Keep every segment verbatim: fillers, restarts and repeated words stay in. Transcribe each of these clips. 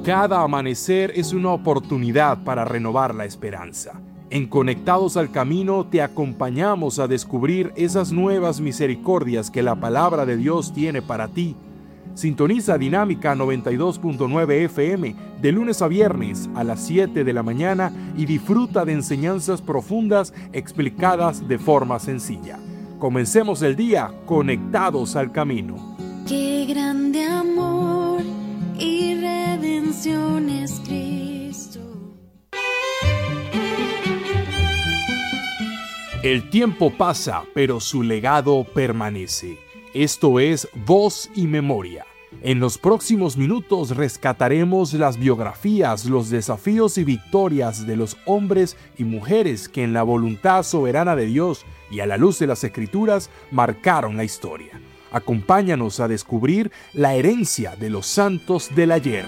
Cada amanecer es una oportunidad para renovar la esperanza. En Conectados al Camino te acompañamos a descubrir esas nuevas misericordias que la palabra de Dios tiene para ti. Sintoniza Dinámica noventa y dos punto nueve F M de lunes a viernes a las siete de la mañana y disfruta de enseñanzas profundas explicadas de forma sencilla. Comencemos el día conectados al camino. Qué grande amor y redención es Cristo. El tiempo pasa, pero su legado permanece. Esto es Voz y Memoria. En los próximos minutos rescataremos las biografías, los desafíos y victorias de los hombres y mujeres que en la voluntad soberana de Dios y a la luz de las Escrituras marcaron la historia. Acompáñanos a descubrir la herencia de los santos del ayer.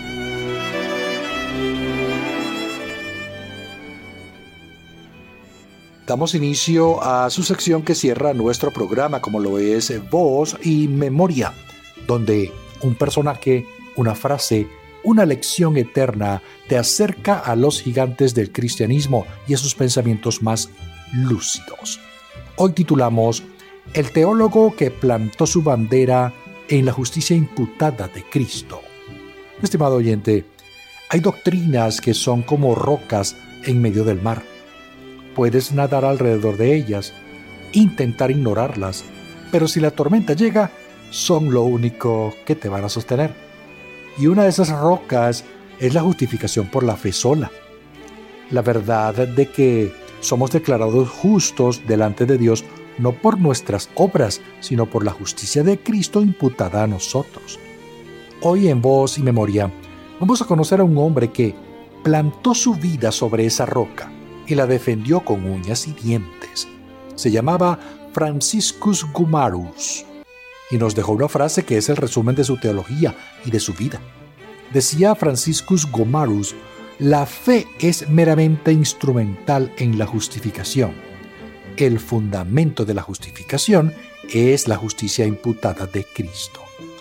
Damos inicio a su sección que cierra nuestro programa, como lo es Voz y Memoria, donde un personaje, una frase, una lección eterna te acerca a los gigantes del cristianismo y a sus pensamientos más lúcidos. Hoy titulamos El teólogo que plantó su bandera en la justicia imputada de Cristo. Estimado oyente, hay doctrinas que son como rocas en medio del mar. Puedes nadar alrededor de ellas, intentar ignorarlas, pero si la tormenta llega, son lo único que te van a sostener. Y una de esas rocas es la justificación por la fe sola. La verdad de que somos declarados justos delante de Dios no por nuestras obras, sino por la justicia de Cristo imputada a nosotros. Hoy en Voz y Memoria vamos a conocer a un hombre que plantó su vida sobre esa roca y la defendió con uñas y dientes. Se llamaba Franciscus Gomarus y nos dejó una frase que es el resumen de su teología y de su vida. Decía Franciscus Gomarus: la fe es meramente instrumental en la justificación. El fundamento de la justificación es la justicia imputada de Cristo.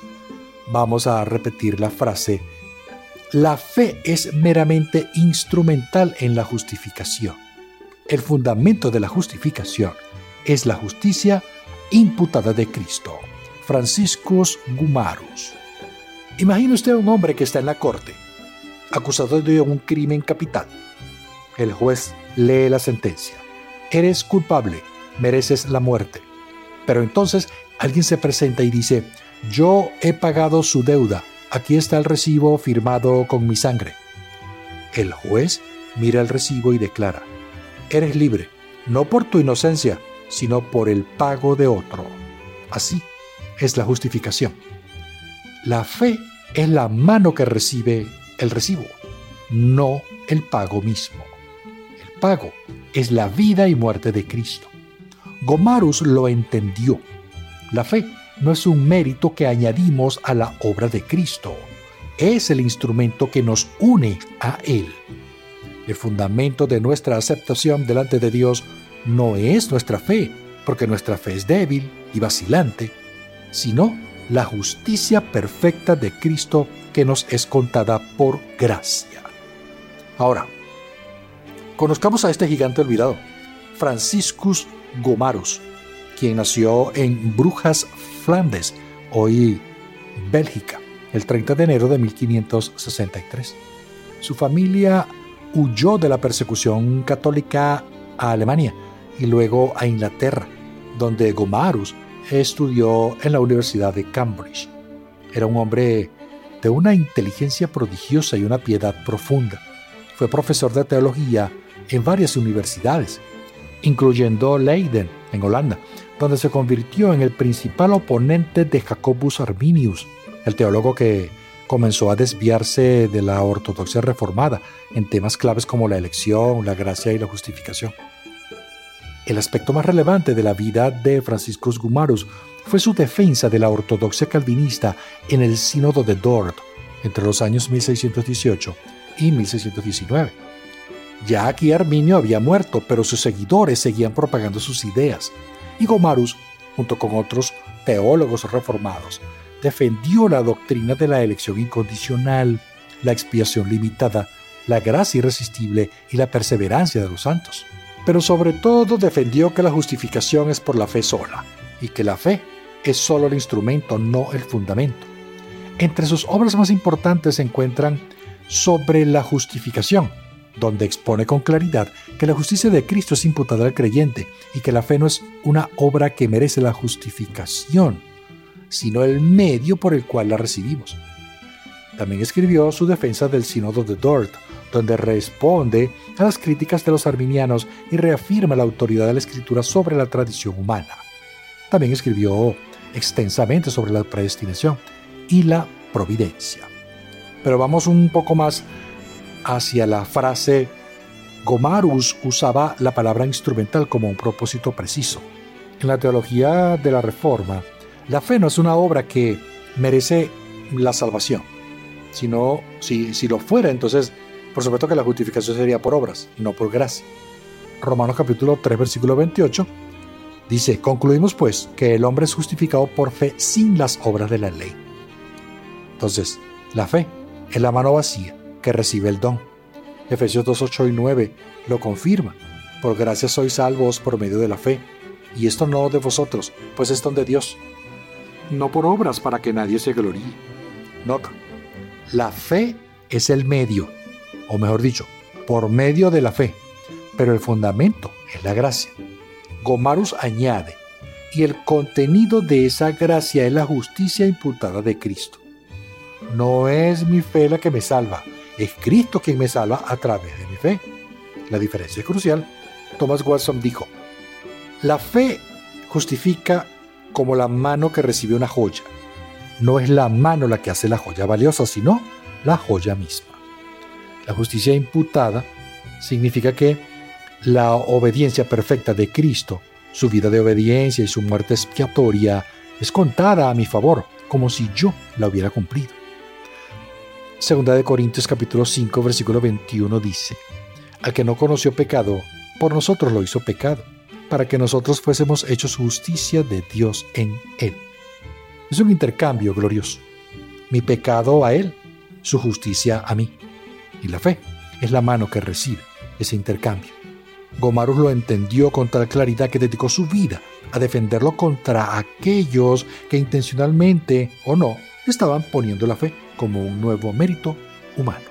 Vamos a repetir la frase: la fe es meramente instrumental en la justificación. El fundamento de la justificación es la justicia imputada de Cristo. Franciscus Gomarus. Imagine usted a un hombre que está en la corte, acusado de un crimen capital. El juez lee la sentencia. Eres culpable, mereces la muerte. Pero entonces alguien se presenta y dice: yo he pagado su deuda, aquí está el recibo firmado con mi sangre. El juez mira el recibo y declara: eres libre, no por tu inocencia, sino por el pago de otro. Así es la justificación. La fe es la mano que recibe el recibo, no el pago mismo. El pago es la vida y muerte de Cristo. Gomarus lo entendió. La fe no es un mérito que añadimos a la obra de Cristo. Es el instrumento que nos une a Él. El fundamento de nuestra aceptación delante de Dios no es nuestra fe, porque nuestra fe es débil y vacilante, sino la justicia perfecta de Cristo que nos es contada por gracia. Ahora, conozcamos a este gigante olvidado, Franciscus Gomarus, quien nació en Brujas, Flandes, hoy Bélgica, el treinta de enero de mil quinientos sesenta y tres. Su familia huyó de la persecución católica a Alemania y luego a Inglaterra, donde Gomarus estudió en la Universidad de Cambridge. Era un hombre de una inteligencia prodigiosa y una piedad profunda. Fue profesor de teología en varias universidades, incluyendo Leiden, en Holanda, donde se convirtió en el principal oponente de Jacobus Arminius, el teólogo que comenzó a desviarse de la ortodoxia reformada en temas claves como la elección, la gracia y la justificación. El aspecto más relevante de la vida de Franciscus Gomarus fue su defensa de la ortodoxia calvinista en el Sínodo de Dort entre los años mil seiscientos dieciocho y mil seiscientos diecinueve. Ya aquí Arminio había muerto, pero sus seguidores seguían propagando sus ideas, y Gomarus, junto con otros teólogos reformados, defendió la doctrina de la elección incondicional, la expiación limitada, la gracia irresistible y la perseverancia de los santos. Pero sobre todo defendió que la justificación es por la fe sola, y que la fe es solo el instrumento, no el fundamento. Entre sus obras más importantes se encuentran Sobre la justificación, donde expone con claridad que la justicia de Cristo es imputada al creyente y que la fe no es una obra que merece la justificación, sino el medio por el cual la recibimos. También escribió su defensa del Sínodo de Dort, donde responde a las críticas de los arminianos y reafirma la autoridad de la Escritura sobre la tradición humana. También escribió extensamente sobre la predestinación y la providencia. Pero vamos un poco más hacia la frase. Gomarus usaba la palabra instrumental como un propósito preciso. En la teología de la Reforma, la fe no es una obra que merece la salvación, sino si, si lo fuera, entonces por supuesto que la justificación sería por obras, no por gracia. Romanos capítulo tres, versículo veintiocho, dice: concluimos pues que el hombre es justificado por fe sin las obras de la ley. Entonces, la fe es la mano vacía que recibe el don. Efesios dos, ocho y nueve lo confirma. Por gracia sois salvos por medio de la fe, y esto no de vosotros, pues es don de Dios, no por obras para que nadie se gloríe. Nota, la fe es el medio, o mejor dicho, por medio de la fe, pero el fundamento es la gracia. Gomarus añade, y el contenido de esa gracia es la justicia imputada de Cristo. No es mi fe la que me salva, es Cristo quien me salva a través de mi fe. La diferencia es crucial. Thomas Watson dijo: la fe justifica como la mano que recibe una joya. No es la mano la que hace la joya valiosa, sino la joya misma. La justicia imputada significa que la obediencia perfecta de Cristo, su vida de obediencia y su muerte expiatoria, es contada a mi favor, como si yo la hubiera cumplido. Segunda de Corintios capítulo cinco, versículo veintiuno dice: al que no conoció pecado, por nosotros lo hizo pecado, para que nosotros fuésemos hechos justicia de Dios en él. Es un intercambio glorioso. Mi pecado a él, su justicia a mí. Y la fe es la mano que recibe ese intercambio. Gomarus lo entendió con tal claridad que dedicó su vida a defenderlo contra aquellos que intencionalmente o no estaban poniendo la fe como un nuevo mérito humano.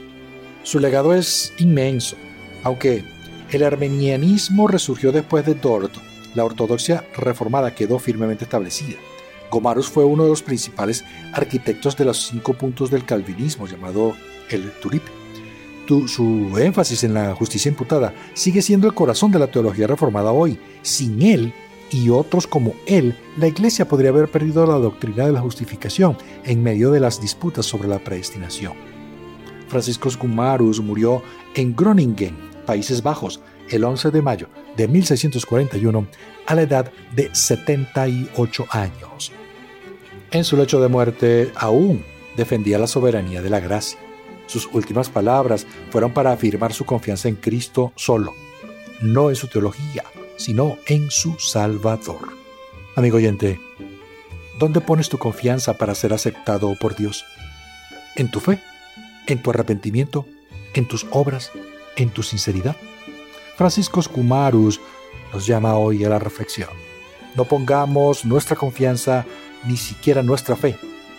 Su legado es inmenso, aunque el armenianismo resurgió después de Dort. La ortodoxia reformada quedó firmemente establecida. Gomarus fue uno de los principales arquitectos de los cinco puntos del calvinismo, llamado el Turip. Tu, su énfasis en la justicia imputada sigue siendo el corazón de la teología reformada hoy. Sin él y otros como él, la Iglesia podría haber perdido la doctrina de la justificación en medio de las disputas sobre la predestinación. Franciscus Gomarus murió en Groningen, Países Bajos, el once de mayo de mil seiscientos cuarenta y uno, a la edad de setenta y ocho años. En su lecho de muerte aún defendía la soberanía de la gracia. Sus últimas palabras fueron para afirmar su confianza en Cristo solo, no en su teología, sino en su Salvador. Amigo oyente, ¿dónde pones tu confianza para ser aceptado por Dios? ¿En tu fe? ¿En tu arrepentimiento? ¿En tus obras? ¿En tu sinceridad? Franciscus Gomarus nos llama hoy a la reflexión. No pongamos nuestra confianza, ni siquiera nuestra fe.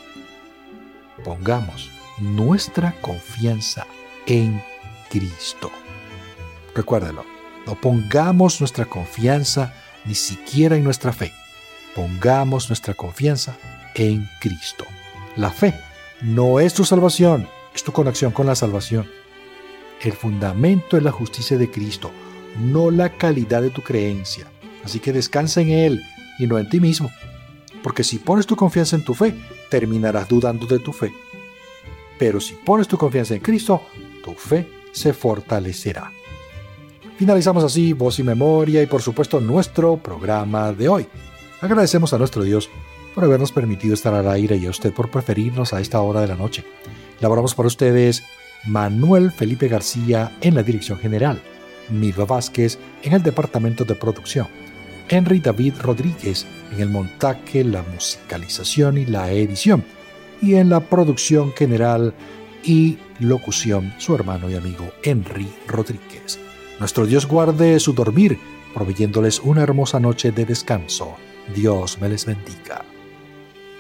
Pongamos nuestra confianza en Cristo. Recuérdalo, no pongamos nuestra confianza ni siquiera en nuestra fe. Pongamos nuestra confianza en Cristo. La fe no es tu salvación, es tu conexión con la salvación. El fundamento es la justicia de Cristo, no la calidad de tu creencia. Así que descansa en Él y no en ti mismo. Porque si pones tu confianza en tu fe, terminarás dudando de tu fe. Pero si pones tu confianza en Cristo, tu fe se fortalecerá. Finalizamos así Voz y Memoria y por supuesto nuestro programa de hoy. Agradecemos a nuestro Dios por habernos permitido estar al aire y a usted por preferirnos a esta hora de la noche. Elaboramos para ustedes Manuel Felipe García en la dirección general, Milva Vázquez en el departamento de producción, Henry David Rodríguez en el montaje, la musicalización y la edición, y en la producción general y locución su hermano y amigo Henry Rodríguez. Nuestro Dios guarde su dormir, proveyéndoles una hermosa noche de descanso. Dios me les bendiga.